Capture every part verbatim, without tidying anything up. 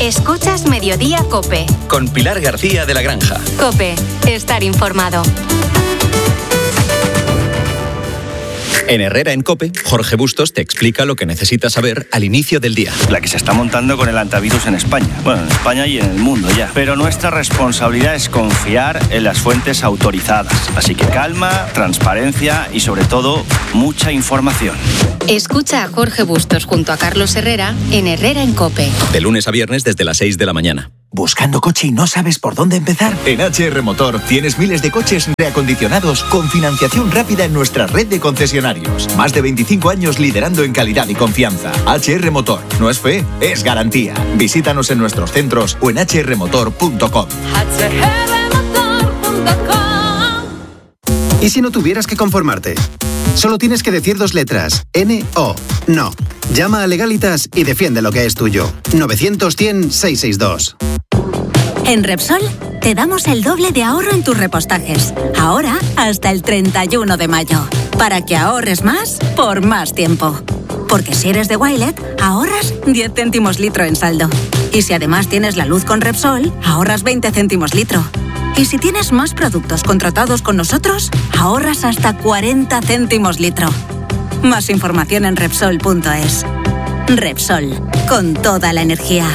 Escuchas Mediodía COPE. Con Pilar García de la Granja. COPE. Estar informado. En Herrera en COPE, Jorge Bustos te explica lo que necesitas saber al inicio del día. La que se está montando con el antivirus en España. Bueno, en España y en el mundo ya. Pero nuestra responsabilidad es confiar en las fuentes autorizadas. Así que calma, transparencia y sobre todo, mucha información. Escucha a Jorge Bustos junto a Carlos Herrera en Herrera en COPE. De lunes a viernes desde las seis de la mañana. ¿Buscando coche y no sabes por dónde empezar? En H R Motor tienes miles de coches reacondicionados con financiación rápida en nuestra red de concesionarios. Más de veinticinco años liderando en calidad y confianza. H R Motor. No es fe, es garantía. Visítanos en nuestros centros o en h r motor punto com. hache erre motor punto com. ¿Y si no tuvieras que conformarte? Solo tienes que decir dos letras. N O. No. Llama a Legalitas y defiende lo que es tuyo. novecientos cien seiscientos sesenta y dos. En Repsol te damos el doble de ahorro en tus repostajes. Ahora hasta el treinta y uno de mayo. Para que ahorres más por más tiempo. Porque si eres de Wilet, ahorras diez céntimos litro en saldo. Y si además tienes la luz con Repsol, ahorras veinte céntimos litro. Y si tienes más productos contratados con nosotros, ahorras hasta cuarenta céntimos litro. Más información en Repsol punto es. Repsol, con toda la energía.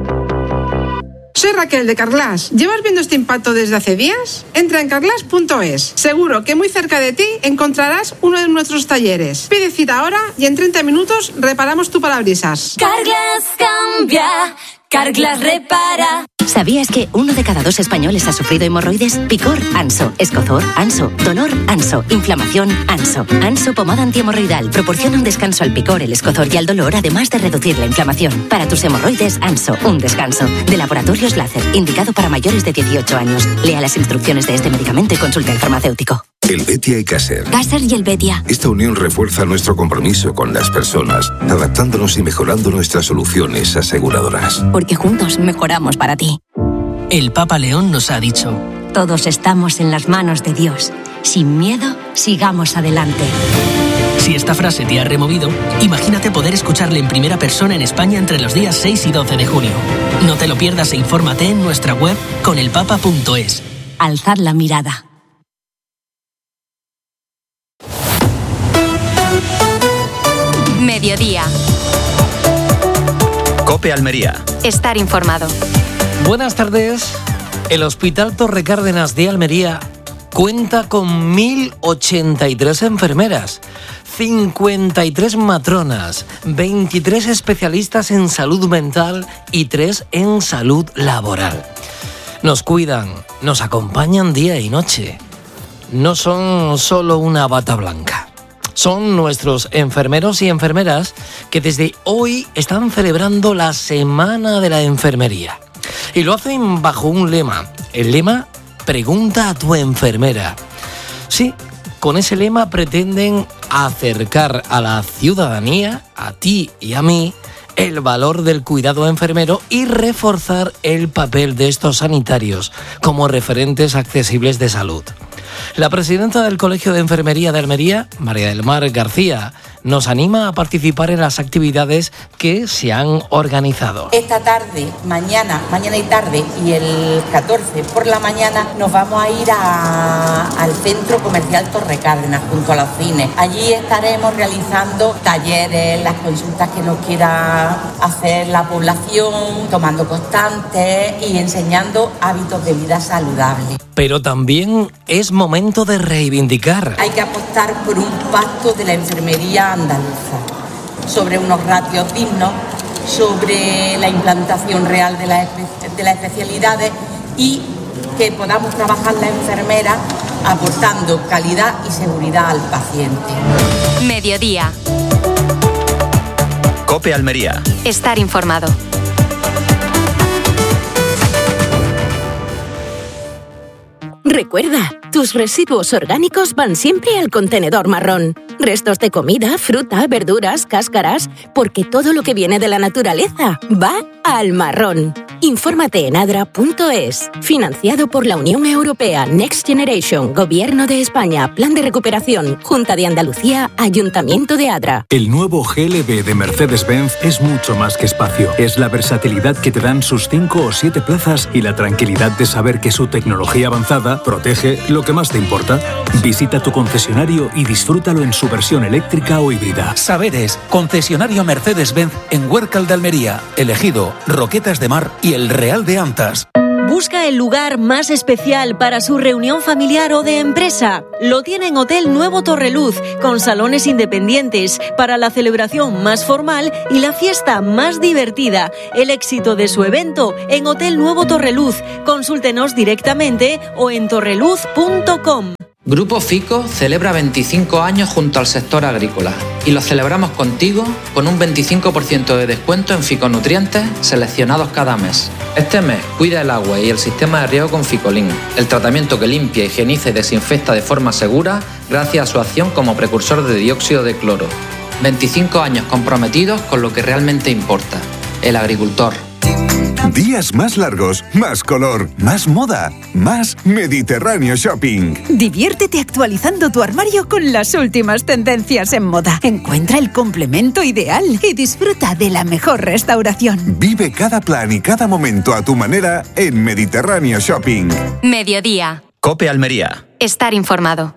Soy Raquel de Carglass. ¿Llevas viendo este impacto desde hace días? Entra en carglass punto es. Seguro que muy cerca de ti encontrarás uno de nuestros talleres. Pide cita ahora y en treinta minutos reparamos tu parabrisas. Carglass cambia, Carglass repara. ¿Sabías que uno de cada dos españoles ha sufrido hemorroides? Picor, Anso. Escozor, Anso. Dolor, Anso. Inflamación, Anso. Anso pomada antihemorroidal proporciona un descanso al picor, el escozor y al dolor, además de reducir la inflamación. Para tus hemorroides, Anso. Un descanso. De Laboratorios Láser. Indicado para mayores de dieciocho años. Lea las instrucciones de este medicamento y consulte al farmacéutico. El Betia y Caser. Caser y el Betia. Esta unión refuerza nuestro compromiso con las personas, adaptándonos y mejorando nuestras soluciones aseguradoras. Porque juntos mejoramos para ti. El Papa León nos ha dicho: todos estamos en las manos de Dios. Sin miedo, sigamos adelante. Si esta frase te ha removido, imagínate poder escucharle en primera persona en España entre los días seis y doce de junio. No te lo pierdas e infórmate en nuestra web con el papa punto es. Alzad la mirada. Mediodía. COPE Almería. Estar informado. Buenas tardes. El Hospital Torre Cárdenas de Almería cuenta con mil ochenta y tres enfermeras, cincuenta y tres matronas, veintitrés especialistas en salud mental y tres en salud laboral. Nos cuidan, nos acompañan día y noche. No son solo una bata blanca. Son nuestros enfermeros y enfermeras que desde hoy están celebrando la Semana de la Enfermería. Y lo hacen bajo un lema. El lema, pregunta a tu enfermera. Sí, con ese lema pretenden acercar a la ciudadanía, a ti y a mí, el valor del cuidado enfermero y reforzar el papel de estos sanitarios como referentes accesibles de salud. La presidenta del Colegio de Enfermería de Almería, María del Mar García, nos anima a participar en las actividades que se han organizado. Esta tarde, mañana, mañana y tarde y el catorce por la mañana nos vamos a ir a, al Centro Comercial Torre Cárdenas junto a los cines. Allí estaremos realizando talleres, las consultas que nos quiera hacer la población, tomando constantes y enseñando hábitos de vida saludables. Pero también es momento de reivindicar. Hay que apostar por un pacto de la enfermería andaluza, sobre unos ratios dignos, sobre la implantación real de las, de las especialidades y que podamos trabajar las enfermeras aportando calidad y seguridad al paciente. Mediodía. COPE Almería. Estar informado. Recuerda, tus residuos orgánicos van siempre al contenedor marrón. Restos de comida, fruta, verduras, cáscaras, porque todo lo que viene de la naturaleza va al marrón. Infórmate en adra punto es. Financiado por la Unión Europea, Next Generation, Gobierno de España, Plan de Recuperación, Junta de Andalucía, Ayuntamiento de Adra. El nuevo G L B de Mercedes-Benz es mucho más que espacio. Es la versatilidad que te dan sus cinco o siete plazas y la tranquilidad de saber que su tecnología avanzada protege lo que más te importa. Visita tu concesionario y disfrútalo en su versión eléctrica o híbrida. Saberes, concesionario Mercedes-Benz en Huércal de Almería, Elegido, Roquetas de Mar y El Real de Antas. ¿Busca el lugar más especial para su reunión familiar o de empresa? Lo tiene en Hotel Nuevo Torreluz, con salones independientes para la celebración más formal y la fiesta más divertida. El éxito de su evento en Hotel Nuevo Torreluz. Consúltenos directamente o en torreluz punto com. Grupo Fico celebra veinticinco años junto al sector agrícola y lo celebramos contigo con un veinticinco por ciento de descuento en ficonutrientes seleccionados cada mes. Este mes cuida el agua y el sistema de riego con Ficolin, el tratamiento que limpia, higieniza y desinfecta de forma segura gracias a su acción como precursor de dióxido de cloro. veinticinco años comprometidos con lo que realmente importa, el agricultor. Días más largos, más color, más moda, más Mediterráneo Shopping. Diviértete actualizando tu armario con las últimas tendencias en moda. Encuentra el complemento ideal y disfruta de la mejor restauración. Vive cada plan y cada momento a tu manera en Mediterráneo Shopping. Mediodía. COPE Almería. Estar informado.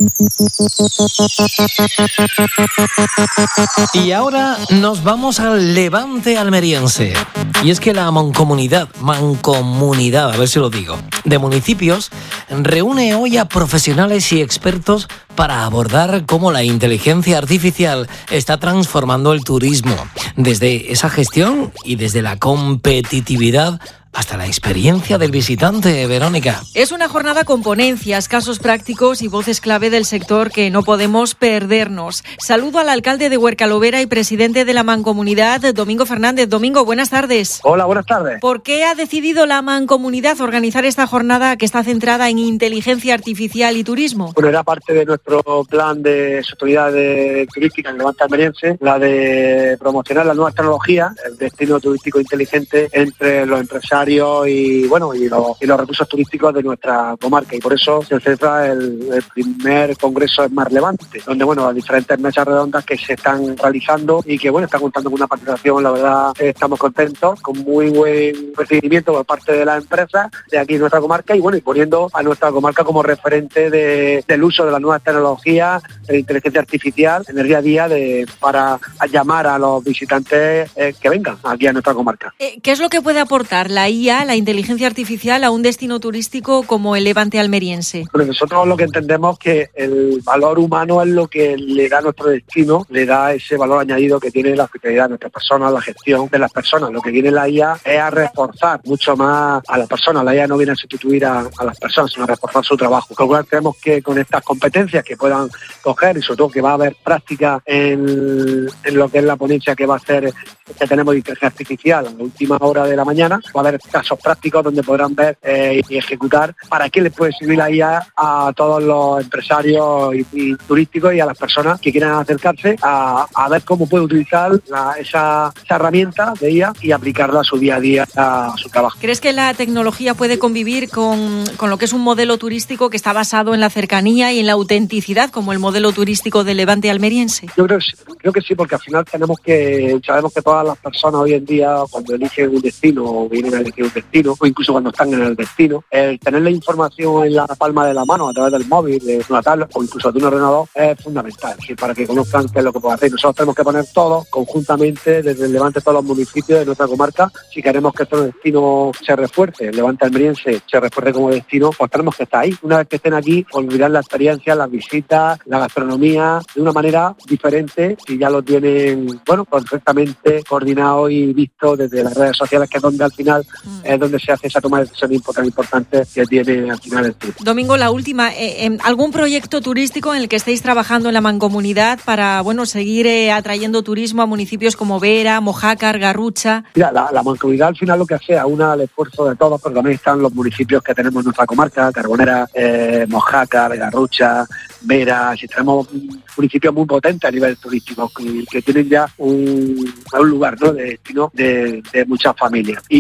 Y ahora nos vamos al Levante almeriense. Y es que la mancomunidad, mancomunidad, a ver si lo digo, de municipios, reúne hoy a profesionales y expertos para abordar cómo la inteligencia artificial está transformando el turismo, desde esa gestión y desde la competitividad hasta la experiencia del visitante, Verónica. Es una jornada con ponencias, casos prácticos y voces clave del sector que no podemos perdernos. Saludo al alcalde de Huercalovera y presidente de la Mancomunidad, Domingo Fernández. Domingo, buenas tardes. Hola, buenas tardes. ¿Por qué ha decidido la Mancomunidad organizar esta jornada que está centrada en inteligencia artificial y turismo? Bueno, era parte de nuestro plan de sostenibilidad de turística en el Levante almeriense, la de promocionar las nuevas tecnologías, el destino turístico inteligente entre los empresarios y bueno y los, y los recursos turísticos de nuestra comarca, y por eso se celebra el, el primer congreso Smart Levante, donde bueno las diferentes mesas redondas que se están realizando y que bueno están contando con una participación, la verdad eh, estamos contentos, con muy buen recibimiento por parte de las empresas de aquí en nuestra comarca, y bueno y poniendo a nuestra comarca como referente de, del uso de las nuevas tecnologías, de la inteligencia artificial en el día a día de, para llamar a los visitantes eh, que vengan aquí a nuestra comarca. Eh, ¿Qué es lo que puede aportar la I A, la inteligencia artificial, a un destino turístico como el Levante almeriense? Bueno, nosotros lo que entendemos que el valor humano es lo que le da a nuestro destino, le da ese valor añadido que tiene la hospitalidad de nuestras personas, la gestión de las personas. Lo que viene la I A es a reforzar mucho más a las personas. La I A no viene a sustituir a, a las personas, sino a reforzar su trabajo. Con lo cual creemos que con estas competencias que puedan coger, y sobre todo que va a haber práctica en, en lo que es la ponencia que va a hacer, que tenemos de inteligencia artificial a la última hora de la mañana, va a haber casos prácticos donde podrán ver eh, y ejecutar para qué les puede servir la I A a todos los empresarios y, y turísticos y a las personas que quieran acercarse a, a ver cómo puede utilizar la, esa, esa herramienta de I A y aplicarla a su día a día, a su trabajo. ¿Crees que la tecnología puede convivir con, con lo que es un modelo turístico que está basado en la cercanía y en la autenticidad, como el modelo turístico del Levante almeriense? Yo creo, creo que sí, porque al final tenemos que, sabemos que todas las personas hoy en día, cuando eligen un destino o vienen a elegir un destino, o incluso cuando están en el destino, el tener la información en la palma de la mano a través del móvil, de una tablet o incluso de un ordenador es fundamental, es decir, para que conozcan qué es lo que pueden hacer. Nosotros tenemos que poner todos conjuntamente desde el Levante, todos los municipios de nuestra comarca, si queremos que este destino se refuerce, el Levante almeriense se refuerce como destino, pues tenemos que estar ahí. Una vez que estén aquí, olvidar la experiencia, las visitas, la gastronomía, de una manera diferente, y ya lo tienen, bueno, perfectamente coordinado y visto desde las redes sociales, que es donde al final mm. es donde se hace esa toma de decisiones tan importante que tiene al final el turismo. Domingo, la última, eh, ¿algún proyecto turístico en el que estéis trabajando en la Mancomunidad para, bueno, seguir eh, atrayendo turismo a municipios como Vera, Mojácar, Garrucha? Mira, la, la Mancomunidad al final lo que hace, aúna el esfuerzo de todos, pero también están los municipios que tenemos en nuestra comarca, Carbonera, eh, Mojácar, Garrucha, Vera. Si tenemos municipios muy potentes a nivel turístico que, que tienen ya un, un lugar, ¿no?, de destino de, de muchas familias. Y lo que hacemos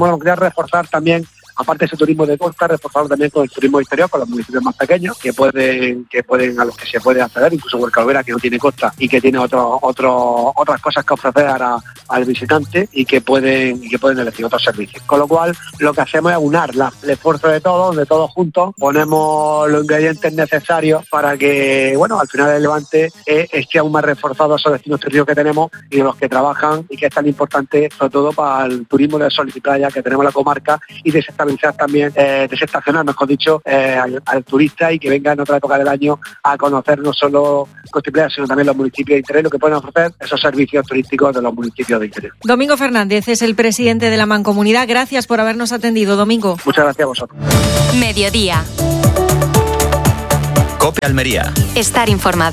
bueno, quería reforzar también, aparte de ese turismo de costa, reforzarlo también con el turismo exterior, con los municipios más pequeños, que pueden, que pueden, a los que se puede acceder, incluso Huerca Lovera, que no tiene costa y que tiene otro, otro, otras cosas que ofrecer a, al visitante y que pueden, y que pueden elegir otros servicios. Con lo cual, lo que hacemos es unar la, el esfuerzo de todos, de todos juntos, ponemos los ingredientes necesarios para que, bueno, al final el Levante eh, esté aún más reforzado esos destinos turísticos que tenemos y de los que trabajan, y que es tan importante, sobre todo para el turismo de sol y playa que tenemos en la comarca, y desestabilizar también, eh, desestacionar, mejor dicho, eh, al, al turista, y que venga en otra época del año a conocer no solo Costa y Playa, sino también los municipios de interior, lo que pueden ofrecer esos servicios turísticos de los municipios de interior. Domingo Fernández es el presidente de la Mancomunidad. Gracias por habernos atendido, Domingo. Muchas gracias a vosotros. Mediodía. COPE Almería. Estar informado.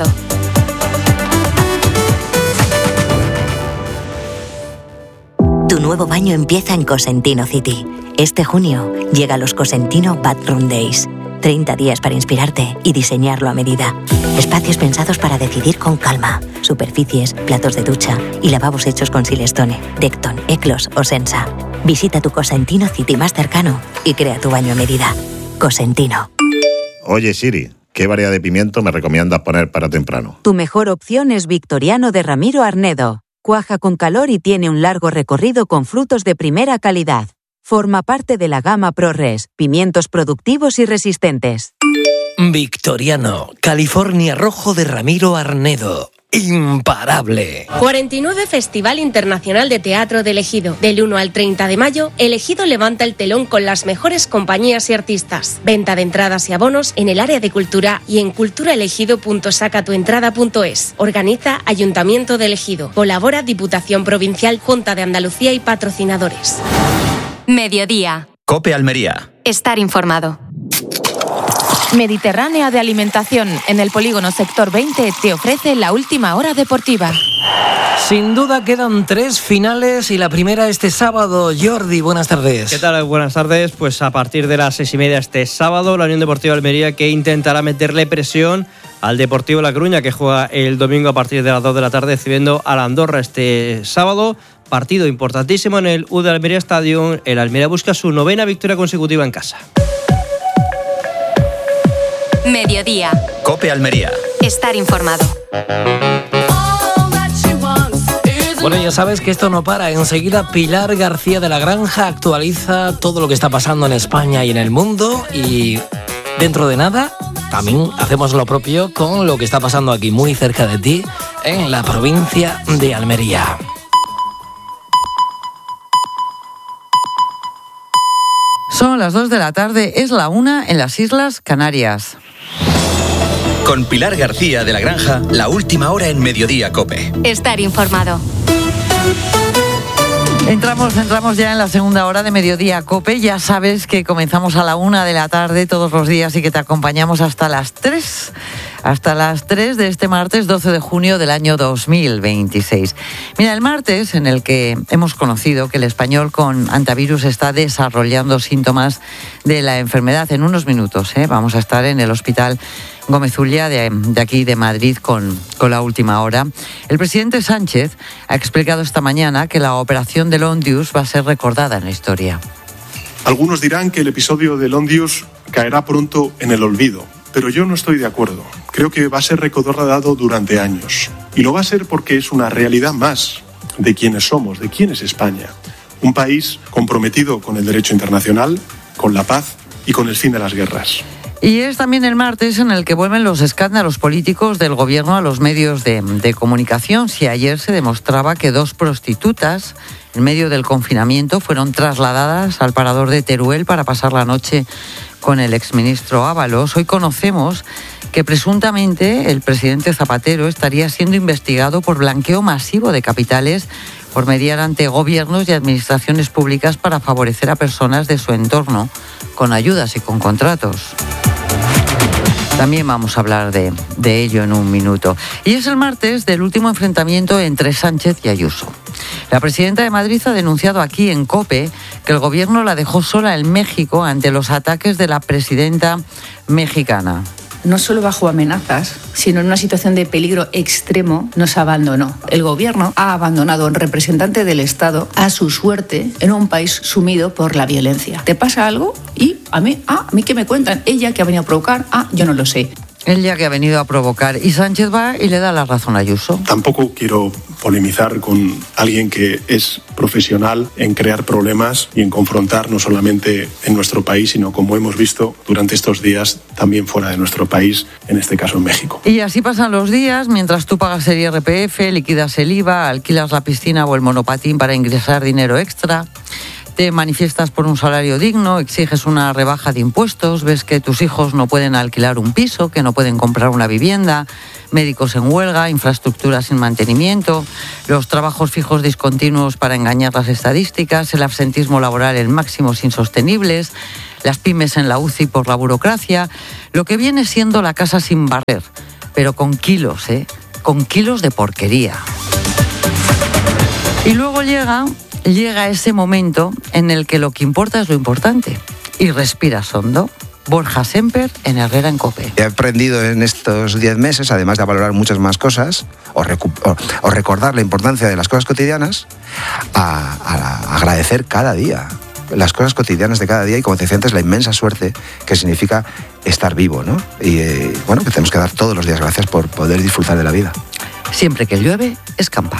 Tu nuevo baño empieza en Cosentino City. Este junio llega los Cosentino Bathroom Days. treinta días para inspirarte y diseñarlo a medida. Espacios pensados para decidir con calma. Superficies, platos de ducha y lavabos hechos con Silestone, Decton, Eclos o Sensa. Visita tu Cosentino City más cercano y crea tu baño a medida. Cosentino. Oye Siri, ¿qué variedad de pimiento me recomiendas poner para temprano? Tu mejor opción es Victoriano de Ramiro Arnedo. Cuaja con calor y tiene un largo recorrido con frutos de primera calidad. Forma parte de la gama ProRes, pimientos productivos y resistentes. Victoriano, California Rojo de Ramiro Arnedo. Imparable. cuarenta y nueve Festival Internacional de Teatro de El Ejido. Del uno al treinta de mayo, El Ejido levanta el telón con las mejores compañías y artistas. Venta de entradas y abonos en el área de cultura y en culturaelegido punto sacatuentrada punto es. Organiza Ayuntamiento de El Ejido. Colabora Diputación Provincial, Junta de Andalucía y patrocinadores. Mediodía. COPE Almería. Estar informado. Mediterránea de Alimentación, en el polígono Sector veinte, te ofrece la última hora deportiva. Sin duda quedan tres finales y la primera este sábado. Jordi, buenas tardes. ¿Qué tal? Buenas tardes. Pues a partir de las seis y media este sábado, la Unión Deportiva Almería, que intentará meterle presión al Deportivo La Coruña, que juega el domingo a partir de las dos de la tarde, recibiendo a la Andorra este sábado. Partido importantísimo en el U de Almería Stadium. El Almería busca su novena victoria consecutiva en casa. Mediodía. COPE Almería. Estar informado. Bueno, ya sabes que esto no para. Enseguida Pilar García de la Granja actualiza todo lo que está pasando en España y en el mundo. Y dentro de nada, también hacemos lo propio con lo que está pasando aquí, muy cerca de ti, en la provincia de Almería. Son las dos de la tarde, es la una en las Islas Canarias. Con Pilar García de la Granja, la última hora en Mediodía COPE. Estar informado. Entramos, entramos ya en la segunda hora de Mediodía COPE. Ya sabes que comenzamos a la una de la tarde todos los días y que te acompañamos hasta las tres. Hasta las tres de este martes doce de junio del año dos mil veintiséis. Mira, el martes en el que hemos conocido que el español con antivirus está desarrollando síntomas de la enfermedad. En unos minutos, ¿eh? Vamos a estar en el hospital Gómez Ulla de, de aquí de Madrid con, con la última hora. El presidente Sánchez ha explicado esta mañana que la operación de Londius va a ser recordada en la historia. Algunos dirán que el episodio de Londius caerá pronto en el olvido, pero yo no estoy de acuerdo. Creo que va a ser recordado durante años. Y lo va a ser porque es una realidad más de quiénes somos, de quién es España. Un país comprometido con el derecho internacional, con la paz y con el fin de las guerras. Y es también el martes en el que vuelven los escándalos políticos del gobierno a los medios de, de comunicación. Si ayer se demostraba que dos prostitutas, en medio del confinamiento, fueron trasladadas al parador de Teruel para pasar la noche con el exministro Ábalos, hoy conocemos que presuntamente el presidente Zapatero estaría siendo investigado por blanqueo masivo de capitales por mediar ante gobiernos y administraciones públicas para favorecer a personas de su entorno con ayudas y con contratos. También vamos a hablar de, de ello en un minuto. Y es el martes del último enfrentamiento entre Sánchez y Ayuso. La presidenta de Madrid ha denunciado aquí en COPE que el gobierno la dejó sola en México ante los ataques de la presidenta mexicana. no solo bajo amenazas, sino en una situación de peligro extremo, nos abandonó. El gobierno ha abandonado a un representante del Estado a su suerte en un país sumido por la violencia. ¿Te pasa algo? Y a mí, ah, a mí que me cuentan, ella que ha venido a provocar, ah, yo no lo sé. Ella que ha venido a provocar. Y Sánchez va y le da la razón a Ayuso. Tampoco quiero polemizar con alguien que es profesional en crear problemas y en confrontar no solamente en nuestro país, sino como hemos visto durante estos días también fuera de nuestro país, en este caso en México. Y así pasan los días mientras tú pagas el I R P F, liquidas el I V A, alquilas la piscina o el monopatín para ingresar dinero extra. Te manifiestas por un salario digno, exiges una rebaja de impuestos, ves que tus hijos no pueden alquilar un piso, que no pueden comprar una vivienda, médicos en huelga, infraestructuras sin mantenimiento, los trabajos fijos discontinuos para engañar las estadísticas, el absentismo laboral en máximos insostenibles, las pymes en la U C I por la burocracia, lo que viene siendo la casa sin barrer, pero con kilos, ¿eh? Con kilos de porquería. Y luego llega... Llega ese momento en el que lo que importa es lo importante. Y respiras hondo. Borja Semper en Herrera en COPE. He aprendido en estos diez meses, además de valorar muchas más cosas, o, recu- o, o recordar la importancia de las cosas cotidianas, a, a agradecer cada día las cosas cotidianas de cada día y, como te decía antes, la inmensa suerte que significa estar vivo, ¿no? Y eh, bueno, que tenemos que dar todos los días gracias por poder disfrutar de la vida. Siempre que llueve, escampa.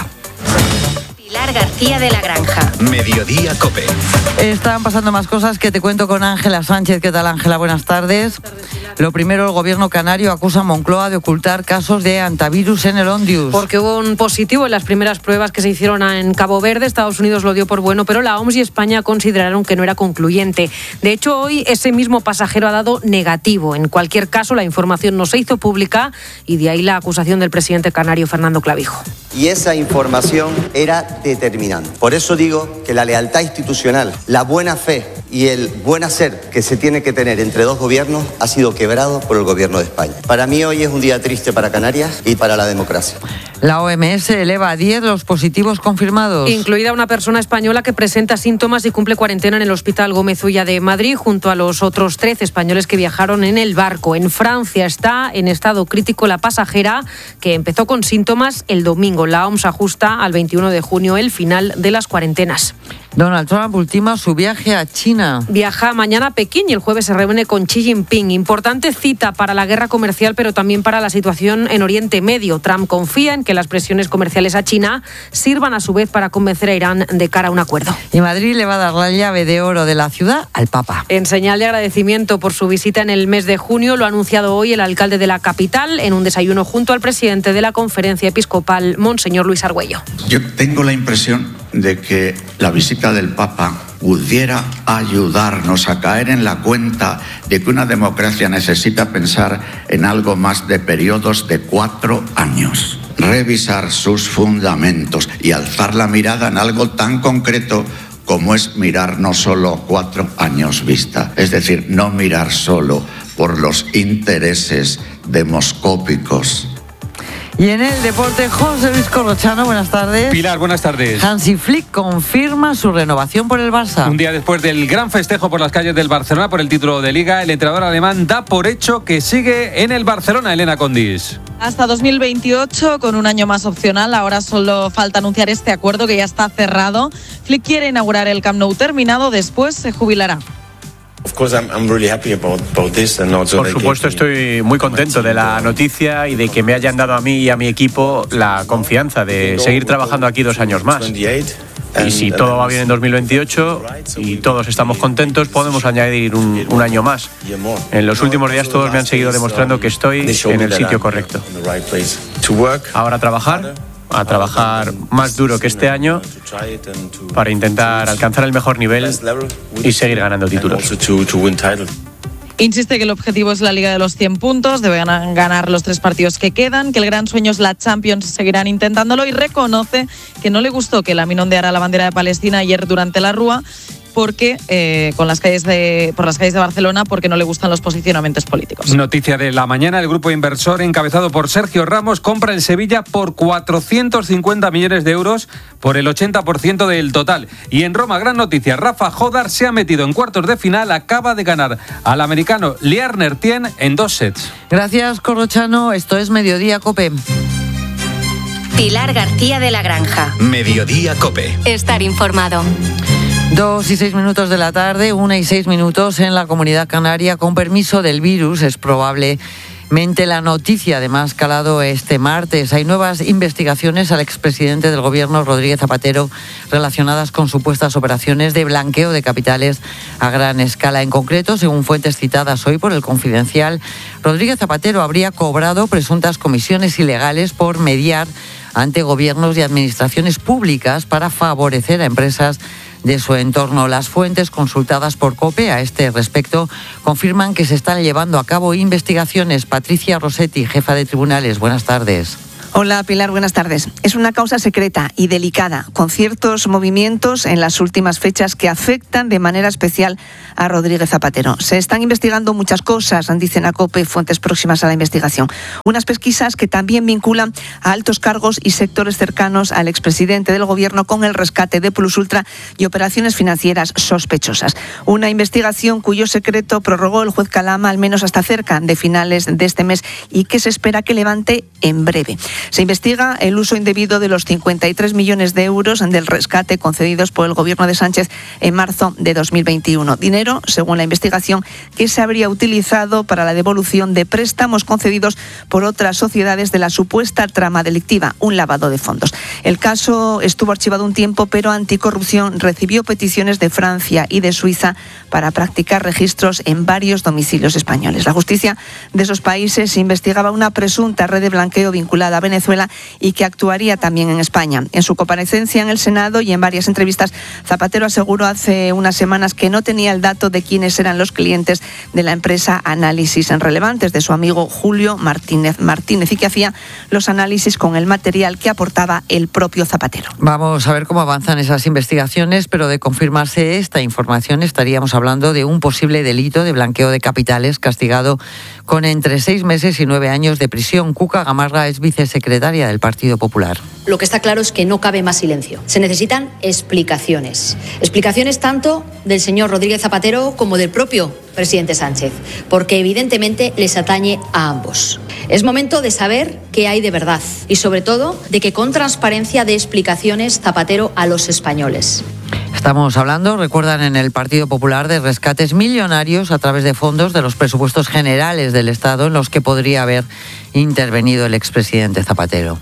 Pilar García de la Granja. Mediodía COPE. Están pasando más cosas que te cuento con Ángela Sánchez. ¿Qué tal, Ángela? Buenas tardes. Lo primero, el gobierno canario acusa a Moncloa de ocultar casos de hantavirus en el Ondius. Porque hubo un positivo en las primeras pruebas que se hicieron en Cabo Verde. Estados Unidos lo dio por bueno, pero la O M S y España consideraron que no era concluyente. De hecho, hoy ese mismo pasajero ha dado negativo. En cualquier caso, la información no se hizo pública y de ahí la acusación del presidente canario Fernando Clavijo. Y esa información era determinante. Por eso digo que la lealtad institucional, la buena fe y el buen hacer que se tiene que tener entre dos gobiernos ha sido quebrado por el gobierno de España. Para mí hoy es un día triste para Canarias y para la democracia. La O M S eleva a diez los positivos confirmados. Incluida una persona española que presenta síntomas y cumple cuarentena en el Hospital Gómez Ulla de Madrid, junto a los otros trece españoles que viajaron en el barco. En Francia está en estado crítico la pasajera que empezó con síntomas el domingo. La O M S ajusta al veintiuno de junio el final de las cuarentenas. Donald Trump ultima su viaje a China. Viaja mañana a Pekín y el jueves se reúne con Xi Jinping. Importante cita para la guerra comercial, pero también para la situación en Oriente Medio. Trump confía en que las presiones comerciales a China sirvan a su vez para convencer a Irán de cara a un acuerdo. Y Madrid le va a dar la llave de oro de la ciudad al Papa. En señal de agradecimiento por su visita en el mes de junio, lo ha anunciado hoy el alcalde de la capital en un desayuno junto al presidente de la Conferencia Episcopal, Monseñor Luis Argüello. Yo tengo la impresión de que la visita del Papa pudiera ayudarnos a caer en la cuenta de que una democracia necesita pensar en algo más de periodos de cuatro años, revisar sus fundamentos y alzar la mirada en algo tan concreto como es mirar no solo cuatro años vista, es decir, no mirar solo por los intereses demoscópicos. Y en el deporte, José Luis Corrochano, buenas tardes. Pilar, buenas tardes. Hansi Flick confirma su renovación por el Barça. Un día después del gran festejo por las calles del Barcelona por el título de Liga, el entrenador alemán da por hecho que sigue en el Barcelona, Elena Condis. Hasta dos mil veintiocho, con un año más opcional. Ahora solo falta anunciar este acuerdo que ya está cerrado. Flick quiere inaugurar el Camp Nou terminado, después se jubilará. Por supuesto, estoy muy contento de la noticia y de que me hayan dado a mí y a mi equipo la confianza de seguir trabajando aquí dos años más. Y si todo va bien en dos mil veintiocho y todos estamos contentos, podemos añadir un, un año más. En los últimos días todos me han seguido demostrando que estoy en el sitio correcto. Ahora a trabajar, a trabajar más duro que este año para intentar alcanzar el mejor nivel y seguir ganando títulos. Insiste que el objetivo es la Liga de los cien puntos, deben ganar los tres partidos que quedan, que el gran sueño es la Champions, seguirán intentándolo, y reconoce que no le gustó que Lamine ondeara la bandera de Palestina ayer durante la Rúa, porque eh, con las calles de, por las calles de Barcelona porque no le gustan los posicionamientos políticos. Noticia de la mañana, el grupo inversor encabezado por Sergio Ramos compra el Sevilla por cuatrocientos cincuenta millones de euros por el ochenta por ciento del total. Y en Roma, gran noticia, Rafa Jodar se ha metido en cuartos de final, acaba de ganar al americano Lier Tien en dos sets. Gracias, Corrochano. Esto es Mediodía COPE. Pilar García de la Granja. Mediodía COPE. Estar informado. Dos y seis minutos de la tarde, una y seis minutos en la Comunidad Canaria. Con permiso del virus, es probablemente la noticia de más calado este martes. Hay nuevas investigaciones al expresidente del Gobierno, Rodríguez Zapatero, relacionadas con supuestas operaciones de blanqueo de capitales a gran escala. En concreto, según fuentes citadas hoy por El Confidencial, Rodríguez Zapatero habría cobrado presuntas comisiones ilegales por mediar ante gobiernos y administraciones públicas para favorecer a empresas de su entorno. Las fuentes consultadas por COPE a este respecto confirman que se están llevando a cabo investigaciones. Patricia Rossetti, jefa de tribunales, buenas tardes. Hola Pilar, buenas tardes. Es una causa secreta y delicada, con ciertos movimientos en las últimas fechas que afectan de manera especial a Rodríguez Zapatero. Se están investigando muchas cosas, dicen a COPE fuentes próximas a la investigación. Unas pesquisas que también vinculan a altos cargos y sectores cercanos al expresidente del Gobierno con el rescate de Plus Ultra y operaciones financieras sospechosas. Una investigación cuyo secreto prorrogó el juez Calama al menos hasta cerca de finales de este mes y que se espera que levante en breve. Se investiga el uso indebido de los cincuenta y tres millones de euros del rescate concedidos por el Gobierno de Sánchez en marzo de dos mil veintiuno. Dinero, según la investigación, que se habría utilizado para la devolución de préstamos concedidos por otras sociedades de la supuesta trama delictiva, un lavado de fondos. El caso estuvo archivado un tiempo, pero Anticorrupción recibió peticiones de Francia y de Suiza para practicar registros en varios domicilios españoles. La justicia de esos países investigaba una presunta red de blanqueo vinculada a Venezuela y que actuaría también en España. En su comparecencia en el Senado y en varias entrevistas, Zapatero aseguró hace unas semanas que no tenía el dato de quiénes eran los clientes de la empresa Análisis Relevantes de su amigo Julio Martínez Martínez y que hacía los análisis con el material que aportaba el propio Zapatero. Vamos a ver cómo avanzan esas investigaciones, pero de confirmarse esta información estaríamos hablando de un posible delito de blanqueo de capitales castigado con entre seis meses y nueve años de prisión. Cuca Gamarra es vicesecretaria del Partido Popular. Lo que está claro es que no cabe más silencio. Se necesitan explicaciones. Explicaciones tanto del señor Rodríguez Zapatero como del propio presidente Sánchez, porque evidentemente les atañe a ambos. Es momento de saber qué hay de verdad y sobre todo de que con transparencia dé explicaciones Zapatero a los españoles. Estamos hablando, recuerdan, en el Partido Popular de rescates millonarios a través de fondos de los presupuestos generales del Estado en los que podría haber intervenido el expresidente Zapatero.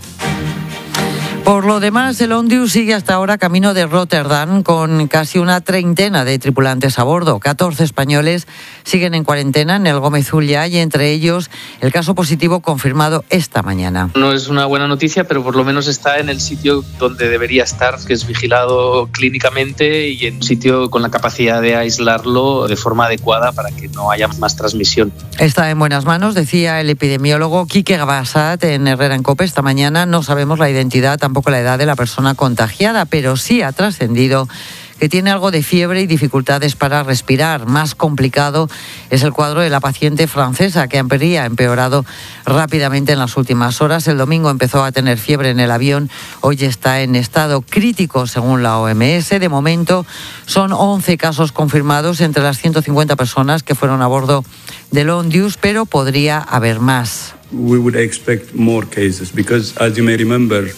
Por lo demás, el Ondius sigue hasta ahora camino de Rotterdam con casi una treintena de tripulantes a bordo. catorce españoles siguen en cuarentena en el Gómez Ulla y entre ellos el caso positivo confirmado esta mañana. No es una buena noticia, pero por lo menos está en el sitio donde debería estar, que es vigilado clínicamente y en un sitio con la capacidad de aislarlo de forma adecuada para que no haya más transmisión. Está en buenas manos, decía el epidemiólogo Quique Gabasat en Herrera en COPE esta mañana. No sabemos la identidad, tampoco la edad de la persona contagiada, pero sí ha trascendido que tiene algo de fiebre y dificultades para respirar. Más complicado es el cuadro de la paciente francesa, que habría empeorado rápidamente en las últimas horas. El domingo empezó a tener fiebre en el avión, hoy está en estado crítico según la O M S. De momento son once casos confirmados entre las ciento cincuenta personas que fueron a bordo del Ondius, pero podría haber más. We would expect more cases because, as you may remember,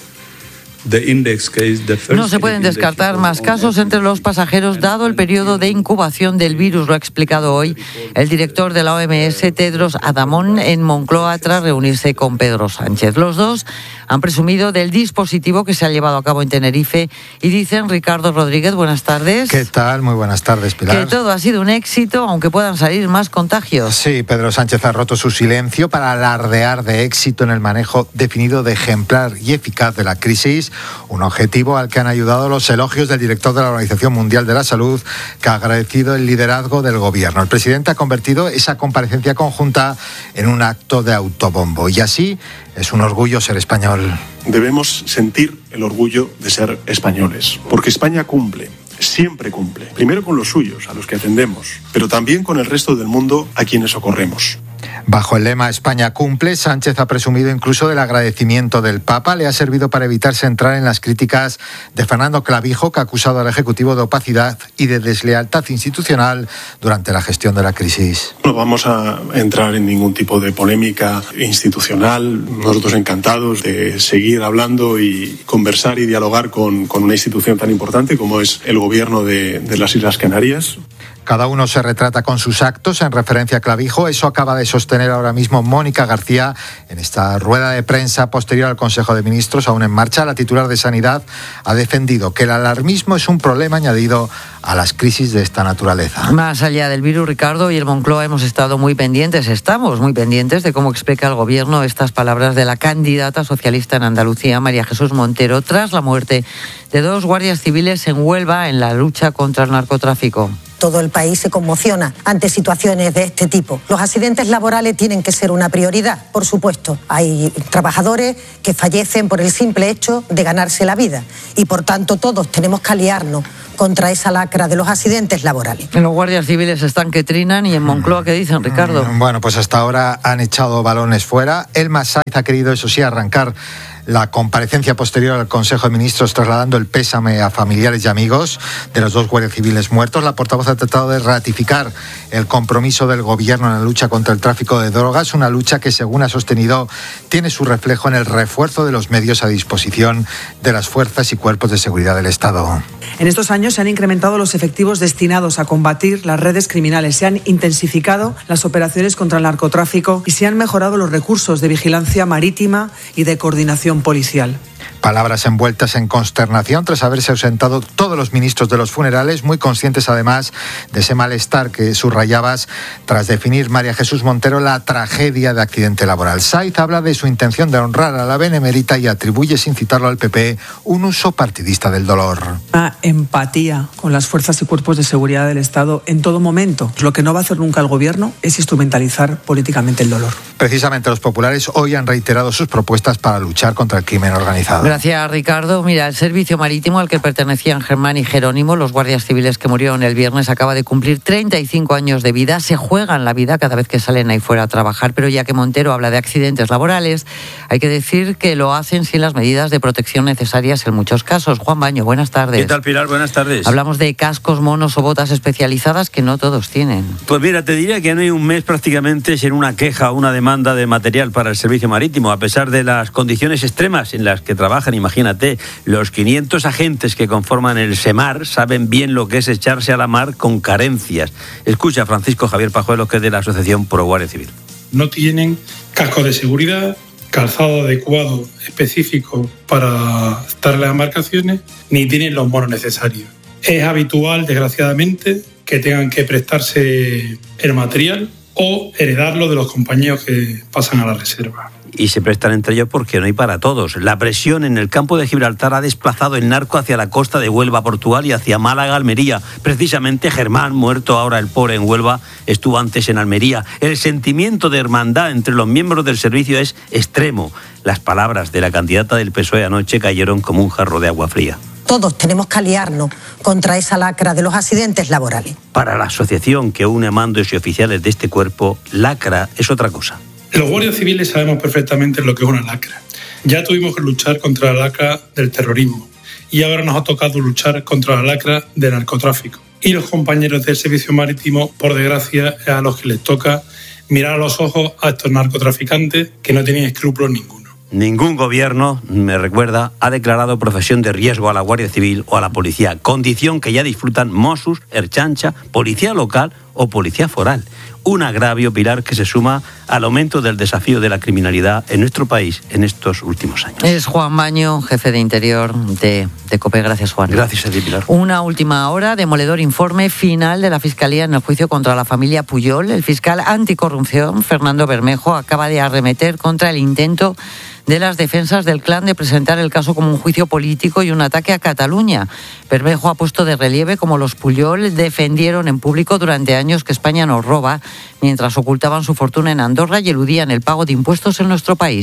no se pueden descartar más casos entre los pasajeros dado el periodo de incubación del virus, lo ha explicado hoy el director de la O M S, Tedros Adhanom, en Moncloa tras reunirse con Pedro Sánchez. Los dos han presumido del dispositivo que se ha llevado a cabo en Tenerife y dicen, Ricardo Rodríguez, buenas tardes. ¿Qué tal? Muy buenas tardes, Pilar. Que todo ha sido un éxito, aunque puedan salir más contagios. Sí, Pedro Sánchez ha roto su silencio para alardear de éxito en el manejo definido de ejemplar y eficaz de la crisis, un objetivo al que han ayudado los elogios del director de la Organización Mundial de la Salud, que ha agradecido el liderazgo del gobierno. El presidente ha convertido esa comparecencia conjunta en un acto de autobombo y así es un orgullo ser español. Debemos sentir el orgullo de ser españoles, porque España cumple siempre cumple. Primero con los suyos, a los que atendemos, pero también con el resto del mundo a quienes socorremos. Bajo el lema España cumple, Sánchez ha presumido incluso del agradecimiento del Papa. Le ha servido para evitarse entrar en las críticas de Fernando Clavijo, que ha acusado al Ejecutivo de opacidad y de deslealtad institucional durante la gestión de la crisis. No vamos a entrar en ningún tipo de polémica institucional. Nosotros encantados de seguir hablando y conversar y dialogar con, con una institución tan importante como es el Gobierno de, de las Islas Canarias. Cada uno se retrata con sus actos en referencia a Clavijo. Eso acaba de sostener ahora mismo Mónica García en esta rueda de prensa posterior al Consejo de Ministros aún en marcha. La titular de Sanidad ha defendido que el alarmismo es un problema añadido a las crisis de esta naturaleza. Más allá del virus, Ricardo, y el Moncloa hemos estado muy pendientes, estamos muy pendientes de cómo explica el Gobierno estas palabras de la candidata socialista en Andalucía, María Jesús Montero, tras la muerte de dos guardias civiles en Huelva en la lucha contra el narcotráfico. Todo el país se conmociona ante situaciones de este tipo. Los accidentes laborales tienen que ser una prioridad, por supuesto. Hay trabajadores que fallecen por el simple hecho de ganarse la vida y, por tanto, todos tenemos que aliarnos contra esa lacra de los accidentes laborales. Los guardias civiles están que trinan y en Moncloa, ¿qué dicen, Ricardo? Bueno, pues hasta ahora han echado balones fuera. Elma Sáiz ha querido, eso sí, arrancar la comparecencia posterior al Consejo de Ministros trasladando el pésame a familiares y amigos de los dos guardias civiles muertos. La portavoz ha tratado de ratificar el compromiso del Gobierno en la lucha contra el tráfico de drogas, una lucha que, según ha sostenido, tiene su reflejo en el refuerzo de los medios a disposición de las fuerzas y cuerpos de seguridad del Estado. En estos años se han incrementado los efectivos destinados a combatir las redes criminales, se han intensificado las operaciones contra el narcotráfico y se han mejorado los recursos de vigilancia marítima y de coordinación policial. Palabras envueltas en consternación tras haberse ausentado todos los ministros de los funerales, muy conscientes además de ese malestar que subrayabas tras definir María Jesús Montero la tragedia de accidente laboral. Sáiz habla de su intención de honrar a la benemérita y atribuye, sin citarlo al P P, un uso partidista del dolor. Una empatía con las fuerzas y cuerpos de seguridad del Estado en todo momento. Lo que no va a hacer nunca el Gobierno es instrumentalizar políticamente el dolor. Precisamente los populares hoy han reiterado sus propuestas para luchar contra el crimen organizado. Gracias, Ricardo. Mira, el servicio marítimo al que pertenecían Germán y Jerónimo, los guardias civiles que murieron el viernes, acaba de cumplir treinta y cinco años de vida. Se juegan la vida cada vez que salen ahí fuera a trabajar, pero ya que Montero habla de accidentes laborales, hay que decir que lo hacen sin las medidas de protección necesarias en muchos casos. Juan Baño, buenas tardes. ¿Qué tal, Pilar? Buenas tardes. Hablamos de cascos, monos o botas especializadas que no todos tienen. Pues mira, te diría que no hay un mes prácticamente sin una queja o una demanda de material para el servicio marítimo, a pesar de las condiciones extremas en las que trabajan. Imagínate, los quinientos agentes que conforman el SEMAR saben bien lo que es echarse a la mar con carencias. Escucha a Francisco Javier Pajuelo, que es de la Asociación Pro Guardia Civil. No tienen cascos de seguridad, calzado adecuado, específico para estar en las embarcaciones, ni tienen los monos necesarios. Es habitual, desgraciadamente, que tengan que prestarse el material o heredarlo de los compañeros que pasan a la reserva. Y se prestan entre ellos porque no hay para todos. La presión en el campo de Gibraltar ha desplazado el narco hacia la costa de Huelva, Portugal, y hacia Málaga, Almería. Precisamente Germán, muerto ahora el pobre en Huelva, estuvo antes en Almería. El sentimiento de hermandad entre los miembros del servicio es extremo. Las palabras de la candidata del P S O E anoche cayeron como un jarro de agua fría. Todos tenemos que aliarnos contra esa lacra de los accidentes laborales. Para la asociación que une a mandos y oficiales de este cuerpo, lacra es otra cosa. Los guardias civiles sabemos perfectamente lo que es una lacra. Ya tuvimos que luchar contra la lacra del terrorismo y ahora nos ha tocado luchar contra la lacra del narcotráfico. Y los compañeros del servicio marítimo, por desgracia, es a los que les toca mirar a los ojos a estos narcotraficantes que no tienen escrúpulos ninguno. Ningún gobierno, me recuerda, ha declarado profesión de riesgo a la Guardia Civil o a la policía, condición que ya disfrutan Mossos, Ertzaintza, policía local o policía foral. Un agravio, Pilar, que se suma al aumento del desafío de la criminalidad en nuestro país en estos últimos años. Es Juan Baño, jefe de Interior de, de COPE. Gracias, Juan. Gracias a ti, Pilar. Una última hora, demoledor informe final de la Fiscalía en el juicio contra la familia Pujol. El fiscal anticorrupción, Fernando Bermejo, acaba de arremeter contra el intento de las defensas del clan de presentar el caso como un juicio político y un ataque a Cataluña. Bermejo ha puesto de relieve cómo los Pujol defendieron en público durante años que España nos roba, mientras ocultaban su fortuna en Andorra y eludían el pago de impuestos en nuestro país.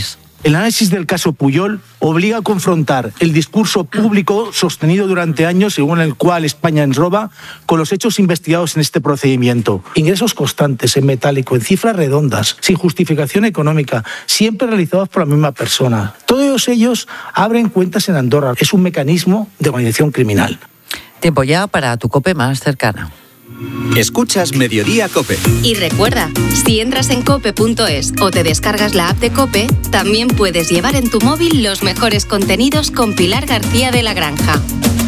El análisis del caso Pujol obliga a confrontar el discurso público sostenido durante años según el cual España ens roba con los hechos investigados en este procedimiento. Ingresos constantes en metálico, en cifras redondas, sin justificación económica, siempre realizados por la misma persona. Todos ellos abren cuentas en Andorra. Es un mecanismo de organización criminal. Tiempo ya para tu COPE más cercana. Escuchas Mediodía COPE. Y recuerda, si entras en cope punto es o te descargas la app de COPE, también puedes llevar en tu móvil los mejores contenidos con Pilar García de la Granja.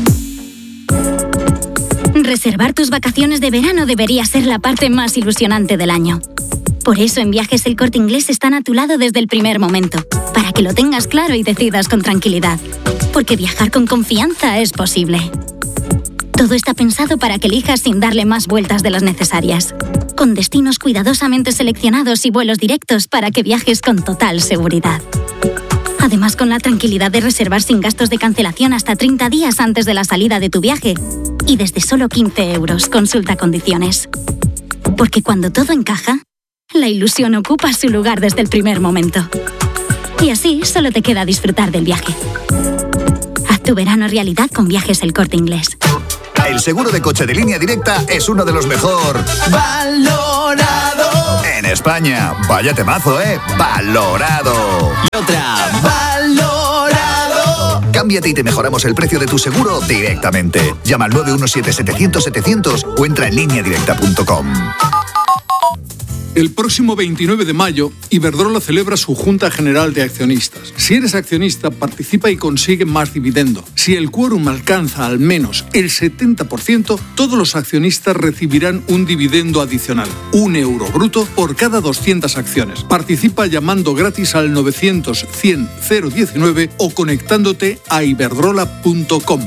Reservar tus vacaciones de verano debería ser la parte más ilusionante del año. Por eso en Viajes El Corte Inglés están a tu lado desde el primer momento, para que lo tengas claro y decidas con tranquilidad. Porque viajar con confianza es posible. Todo está pensado para que elijas sin darle más vueltas de las necesarias. Con destinos cuidadosamente seleccionados y vuelos directos para que viajes con total seguridad. Además, con la tranquilidad de reservar sin gastos de cancelación hasta treinta días antes de la salida de tu viaje. Y desde solo quince euros, consulta condiciones. Porque cuando todo encaja, la ilusión ocupa su lugar desde el primer momento. Y así solo te queda disfrutar del viaje. Haz tu verano realidad con Viajes El Corte Inglés. El seguro de coche de Línea Directa es uno de los mejor valorado en España. Vaya temazo, ¿eh? Valorado. Y otra, valorado. Cámbiate y te mejoramos el precio de tu seguro directamente. Llama al nueve uno siete setecientos setecientos o entra en línea directa punto com. El próximo veintinueve de mayo, Iberdrola celebra su Junta General de Accionistas. Si eres accionista, participa y consigue más dividendo. Si el quórum alcanza al menos el setenta por ciento, todos los accionistas recibirán un dividendo adicional, un euro bruto por cada doscientas acciones. Participa llamando gratis al novecientos cien cero diecinueve o conectándote a iberdrola punto com.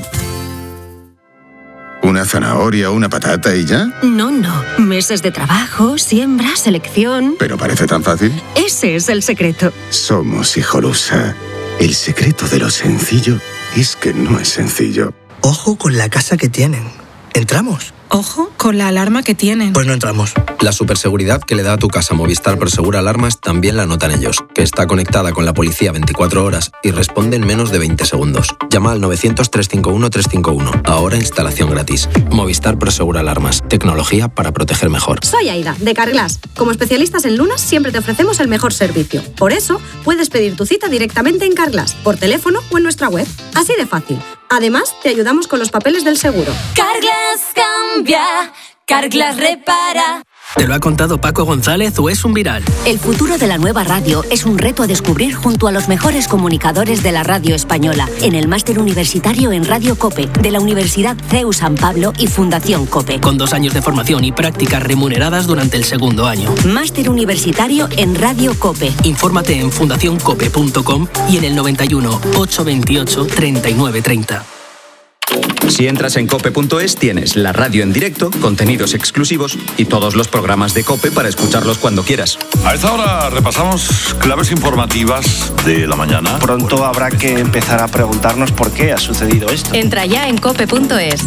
¿Una zanahoria o una patata y ya? No, no. Meses de trabajo, siembra, selección... ¿Pero parece tan fácil? Ese es el secreto. Somos Hijolusa. El secreto de lo sencillo es que no es sencillo. Ojo con la casa que tienen. ¿Entramos? Ojo con la alarma que tienen. Pues no entramos. La superseguridad que le da a tu casa Movistar Prosegura Alarmas también la notan ellos, que está conectada con la policía veinticuatro horas y responde en menos de veinte segundos. Llama al novecientos, trescientos cincuenta y uno, trescientos cincuenta y uno. Ahora instalación gratis. Movistar Prosegura Alarmas. Tecnología para proteger mejor. Soy Aida, de Carglass. Como especialistas en lunas siempre te ofrecemos el mejor servicio. Por eso, puedes pedir tu cita directamente en Carglass, por teléfono o en nuestra web. Así de fácil. Además, te ayudamos con los papeles del seguro. Carglass cambia, Carglass repara. ¿Te lo ha contado Paco González o es un viral? El futuro de la nueva radio es un reto a descubrir junto a los mejores comunicadores de la radio española en el máster universitario en Radio COPE de la Universidad C E U San Pablo y Fundación COPE. Con dos años de formación y prácticas remuneradas durante el segundo año. Máster universitario en Radio COPE. Infórmate en fundación cope punto com y en el noventa y uno, ochocientos veintiocho, treinta y nueve treinta. Si entras en cope punto es, tienes la radio en directo, contenidos exclusivos y todos los programas de COPE para escucharlos cuando quieras. A esta hora repasamos claves informativas de la mañana. Pronto habrá que empezar a preguntarnos por qué ha sucedido esto. Entra ya en cope punto es.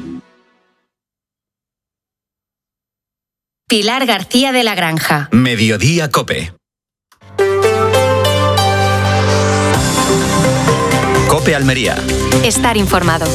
Pilar García de la Granja. Mediodía COPE. COPE Almería. Estar informado.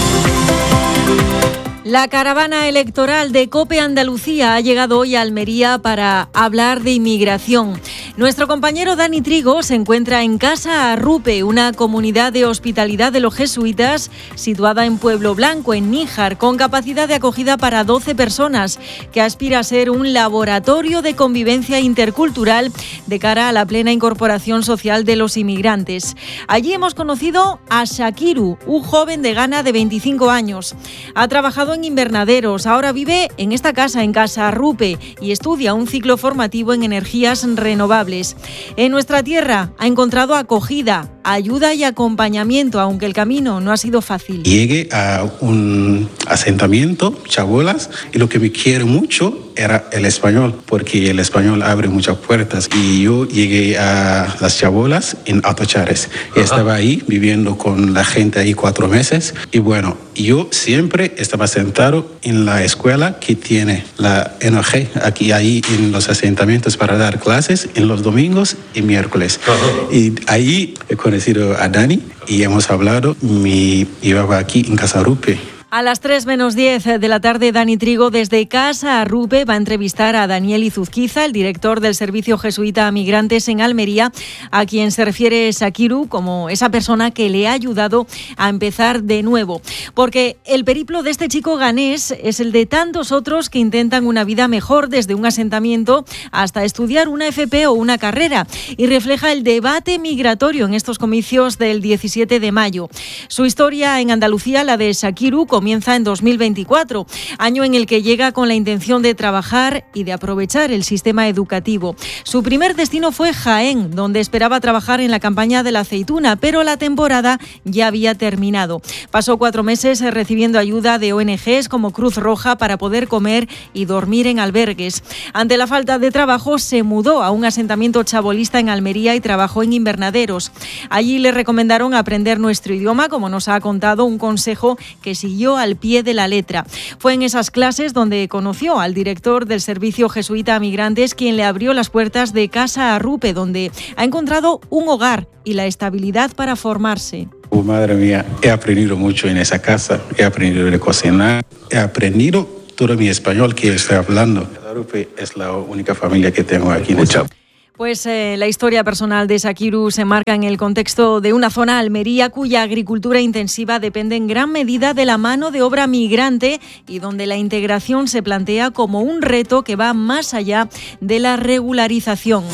La caravana electoral de COPE Andalucía ha llegado hoy a Almería para hablar de inmigración. Nuestro compañero Dani Trigo se encuentra en Casa Arrupe, una comunidad de hospitalidad de los jesuitas situada en Pueblo Blanco, en Níjar, con capacidad de acogida para doce personas, que aspira a ser un laboratorio de convivencia intercultural de cara a la plena incorporación social de los inmigrantes. Allí hemos conocido a Shakiru, un joven de Ghana de veinticinco años. Ha trabajado en invernaderos, ahora vive en esta casa, en Casa Arrupe, y estudia un ciclo formativo en energías renovables. En nuestra tierra ha encontrado acogida, ayuda y acompañamiento, aunque el camino no ha sido fácil. Llegué a un asentamiento, Chabolas, y lo que me quiere mucho era el español, porque el español abre muchas puertas. Y yo llegué a las Chabolas en Atochares. Y estaba ahí viviendo con la gente ahí cuatro meses. Y bueno, yo siempre estaba sentado en la escuela que tiene la N O G aquí ahí en los asentamientos para dar clases en los domingos y miércoles. Y ahí he conocido a Dani y hemos hablado. Me llevaba aquí en Casa Rupe. A las tres menos diez de la tarde, Dani Trigo desde Casa Rupe va a entrevistar a Daniel Izuzquiza, el director del Servicio Jesuita a Migrantes en Almería, a quien se refiere Sakiru como esa persona que le ha ayudado a empezar de nuevo. Porque el periplo de este chico ganés es el de tantos otros que intentan una vida mejor desde un asentamiento hasta estudiar una F P o una carrera, y refleja el debate migratorio en estos comicios del diecisiete de mayo. Su historia en Andalucía, la de Sakiru, comienza en dos mil veinticuatro, año en el que llega con la intención de trabajar y de aprovechar el sistema educativo. Su primer destino fue Jaén, donde esperaba trabajar en la campaña de la aceituna, pero la temporada ya había terminado. Pasó cuatro meses recibiendo ayuda de O N Ges como Cruz Roja para poder comer y dormir en albergues. Ante la falta de trabajo, se mudó a un asentamiento chabolista en Almería y trabajó en invernaderos. Allí le recomendaron aprender nuestro idioma, como nos ha contado, un consejo que siguió al pie de la letra. Fue en esas clases donde conoció al director del Servicio Jesuita a Migrantes, quien le abrió las puertas de Casa Rupe, donde ha encontrado un hogar y la estabilidad para formarse. Oh, madre mía, he aprendido mucho en esa casa, he aprendido a cocinar, he aprendido todo mi español que estoy hablando. Casa Rupe es la única familia que tengo aquí en esta. Pues eh, la historia personal de Sakiru se marca en el contexto de una zona, Almería, cuya agricultura intensiva depende en gran medida de la mano de obra migrante y donde la integración se plantea como un reto que va más allá de la regularización.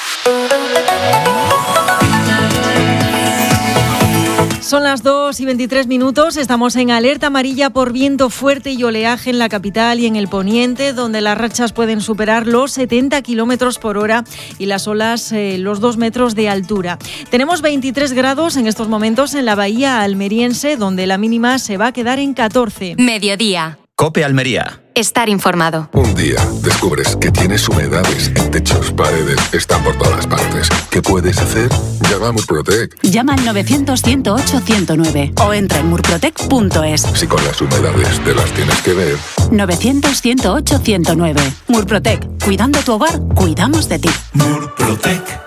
Son las dos y veintitrés minutos, estamos en alerta amarilla por viento fuerte y oleaje en la capital y en el poniente, donde las rachas pueden superar los setenta kilómetros por hora y las olas eh, los dos metros de altura. Tenemos veintitrés grados en estos momentos en la bahía almeriense, donde la mínima se va a quedar en catorce. Mediodía. COPE Almería. Estar informado. Un día descubres que tienes humedades en techos, paredes, están por todas partes. ¿Qué puedes hacer? Llama a Murprotec. Llama al novecientos, ciento ocho, ciento nueve o entra en murprotec punto es. Si con las humedades te las tienes que ver. novecientos, ciento ocho, ciento nueve. Murprotec. Cuidando tu hogar, cuidamos de ti. Murprotec.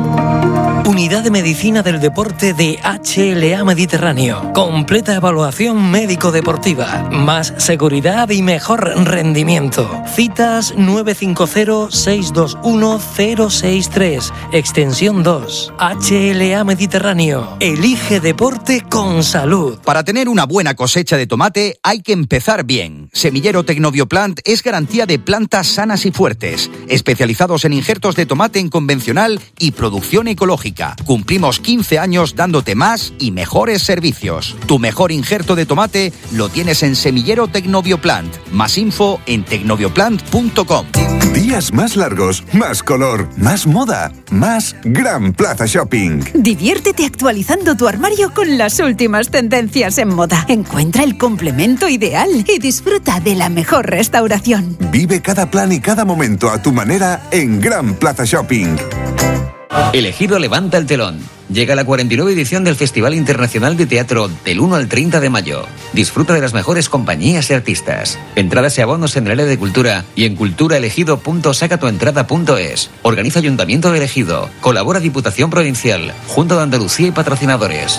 Unidad de Medicina del Deporte de H L A Mediterráneo. Completa evaluación médico-deportiva. Más seguridad y mejor rendimiento. Citas nueve cinco cero, seis dos uno, cero seis tres. Extensión dos. H L A Mediterráneo. Elige deporte con salud. Para tener una buena cosecha de tomate hay que empezar bien. Semillero Tecnobioplant es garantía de plantas sanas y fuertes. Especializados en injertos de tomate en convencional y producción ecológica. Cumplimos quince años dándote más y mejores servicios. Tu mejor injerto de tomate lo tienes en Semillero Tecnobioplant. Más info en tecnobioplant punto com. Días más largos, más color, más moda, más Gran Plaza Shopping. Diviértete actualizando tu armario con las últimas tendencias en moda. Encuentra el complemento ideal y disfruta de la mejor restauración. Vive cada plan y cada momento a tu manera en Gran Plaza Shopping. El Ejido levanta el telón. Llega la cuarenta y nueve edición del Festival Internacional de Teatro del uno al treinta de mayo. Disfruta de las mejores compañías y artistas. Entradas y abonos en el área de cultura y en culturaelegido punto sacatuentrada punto es. Organiza Ayuntamiento de Ejido. Colabora Diputación Provincial, Junta de Andalucía y patrocinadores.